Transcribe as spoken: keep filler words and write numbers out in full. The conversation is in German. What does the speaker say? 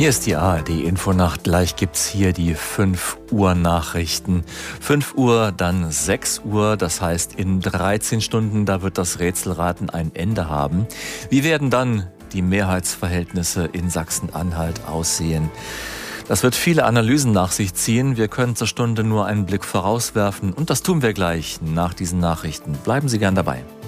Hier ist die A R D-Infonacht. Gleich gibt's hier die fünf Uhr Nachrichten. fünf Uhr, dann sechs Uhr. Das heißt, in dreizehn Stunden, da wird das Rätselraten ein Ende haben. Wie werden dann die Mehrheitsverhältnisse in Sachsen-Anhalt aussehen? Das wird viele Analysen nach sich ziehen. Wir können zur Stunde nur einen Blick vorauswerfen. Und das tun wir gleich nach diesen Nachrichten. Bleiben Sie gern dabei.